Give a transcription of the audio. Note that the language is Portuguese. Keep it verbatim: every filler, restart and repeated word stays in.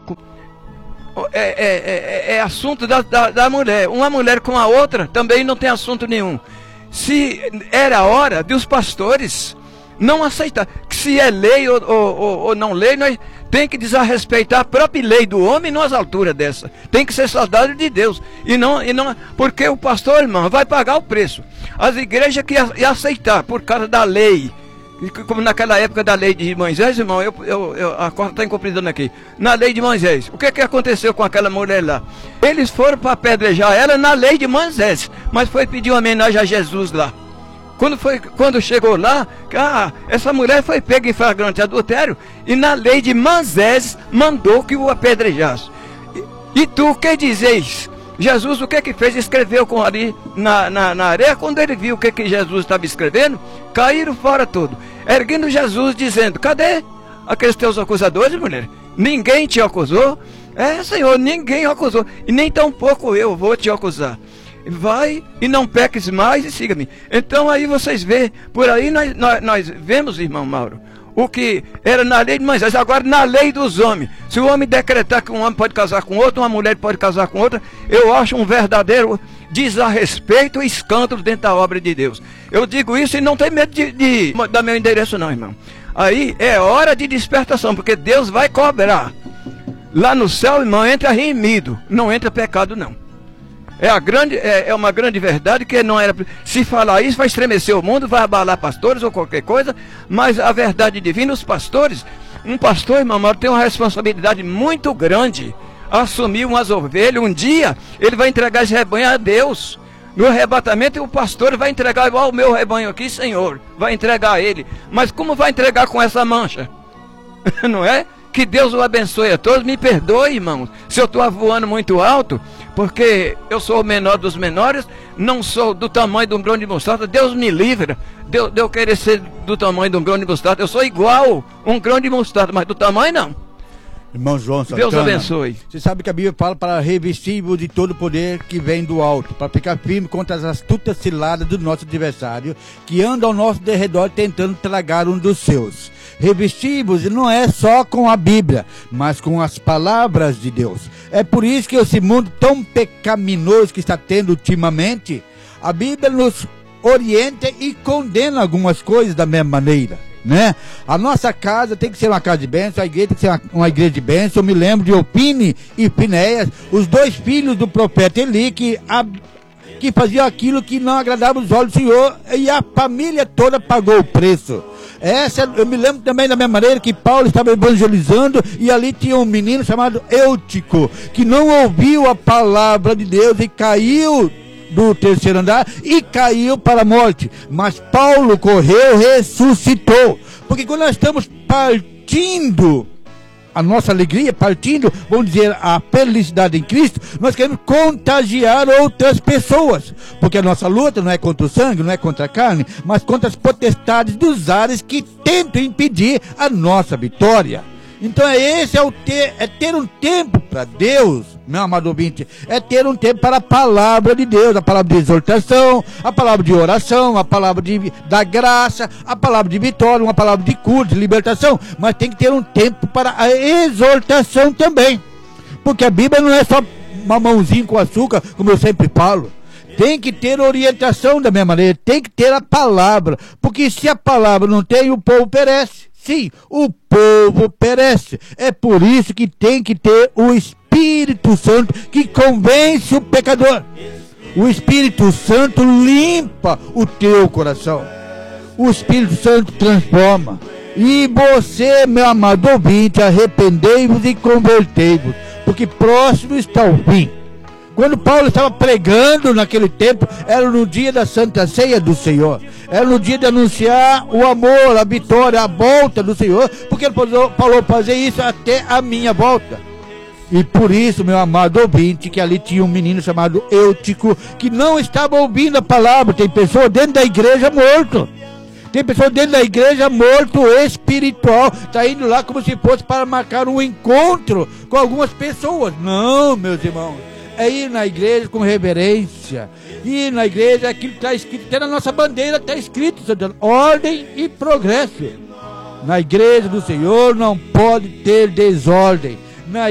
é, é, é, é assunto da, da, da mulher. Uma mulher com a outra também não tem assunto nenhum. Se era a hora dos pastores não aceitar, que se é lei ou, ou, ou não lei, nós tem que desrespeitar a própria lei do homem nas alturas dessa. Tem que ser saudade de Deus. E não, e não, porque o pastor, irmão, vai pagar o preço. As igrejas que iam aceitar por causa da lei, como naquela época da lei de Moisés, irmão, eu, eu, eu, a corda está incompreendendo aqui. Na lei de Moisés, o que, que aconteceu com aquela mulher lá? Eles foram para apedrejar ela na lei de Moisés, mas foi pedir uma homenagem a Jesus lá. Quando, foi, quando chegou lá, ah, essa mulher foi pega em flagrante adultério, e na lei de Moisés mandou que o apedrejasse. E, e tu, o que dizes? Jesus, o que que fez? Escreveu com ali na, na, na areia. Quando ele viu o que que Jesus estava escrevendo, caíram fora tudo, erguendo Jesus, dizendo: cadê aqueles teus acusadores, mulher? Ninguém te acusou? É, Senhor, ninguém acusou, e nem tampouco eu vou te acusar. Vai e não peques mais e siga-me. Então aí vocês vê, por aí nós, nós, nós vemos, irmão Mauro, o que era na lei de Moisés, agora na lei dos homens. Se o homem decretar que um homem pode casar com outro, uma mulher pode casar com outra, eu acho um verdadeiro desrespeito e escândalo dentro da obra de Deus. Eu digo isso e não tenho medo de, de dar meu endereço não, irmão. Aí é hora de despertação, porque Deus vai cobrar. Lá no céu, irmão, entra remido, não entra pecado não. É, a grande, é, é uma grande verdade que não era. Se falar isso vai estremecer o mundo, vai abalar pastores ou qualquer coisa, mas a verdade divina, os pastores, um pastor, irmão, tem uma responsabilidade muito grande. Assumir umas ovelhas, um dia ele vai entregar esse rebanho a Deus. No arrebatamento o pastor vai entregar igual o meu rebanho aqui, Senhor, vai entregar a ele. Mas como vai entregar com essa mancha? Não é? Que Deus o abençoe a todos. Me perdoe, irmãos, se eu estou voando muito alto, porque eu sou o menor dos menores, não sou do tamanho de um grão de mostarda. Deus me livra de eu, de eu querer ser do tamanho de um grão de mostarda. Eu sou igual um grão de mostarda, mas do tamanho não. Irmão João Santana, Deus abençoe. Você sabe que a Bíblia fala para revestir-vos de todo o poder que vem do alto, para ficar firme contra as astutas ciladas do nosso adversário, que anda ao nosso derredor tentando tragar um dos seus. Revestir-vos não é só com a Bíblia, mas com as palavras de Deus. É por isso que esse mundo tão pecaminoso que está tendo ultimamente, a Bíblia nos orienta e condena algumas coisas da mesma maneira, né? A nossa casa tem que ser uma casa de bênção, a igreja tem que ser uma, uma igreja de bênção. Eu me lembro de Opine e Finéias, os dois filhos do profeta Eli, que, a, que faziam aquilo que não agradava os olhos do Senhor, e a família toda pagou o preço. Essa, eu me lembro também da mesma maneira que Paulo estava evangelizando, e ali tinha um menino chamado Eutico, que não ouviu a palavra de Deus e caiu do terceiro andar e caiu para a morte. Mas Paulo correu, ressuscitou. Porque quando nós estamos partindo a nossa alegria, partindo, vamos dizer, a felicidade em Cristo, nós queremos contagiar outras pessoas, porque a nossa luta não é contra o sangue, não é contra a carne, mas contra as potestades dos ares que tentam impedir a nossa vitória. Então é esse é, o ter, é ter um tempo para Deus, meu amado ouvinte, é ter um tempo para a palavra de Deus, a palavra de exortação, a palavra de oração, a palavra de, da graça, a palavra de vitória, uma palavra de cura, de libertação, mas tem que ter um tempo para a exortação também, porque a Bíblia não é só mamãozinho com açúcar, como eu sempre falo. Tem que ter orientação da mesma maneira, tem que ter a palavra, porque se a palavra não tem, o povo perece. Sim, o povo perece. É por isso que tem que ter o Espírito Santo que convence o pecador. O Espírito Santo limpa o teu coração. O Espírito Santo transforma. E você, meu amado ouvinte, arrependei-vos e convertei-vos, porque próximo está o fim. Quando Paulo estava pregando naquele tempo, era no dia da Santa Ceia do Senhor. Era no dia de anunciar o amor, a vitória, a volta do Senhor, porque ele falou fazer isso até a minha volta. E por isso, meu amado ouvinte, que ali tinha um menino chamado Eutico, que não estava ouvindo a palavra. Tem pessoa dentro da igreja morto. Tem pessoa dentro da igreja morto espiritual, está indo lá como se fosse para marcar um encontro com algumas pessoas. Não, meus irmãos. É ir na igreja com reverência. Ir na igreja, aquilo que está escrito, até na nossa bandeira está escrito, ordem e progresso. Na igreja do Senhor não pode ter desordem.